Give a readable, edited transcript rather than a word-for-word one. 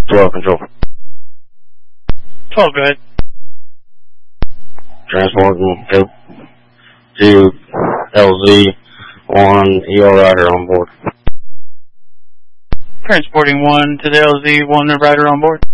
12 control. 12, go ahead. Transporting to LZ1, ER rider on board. Transporting 1 to the LZ1 rider on board.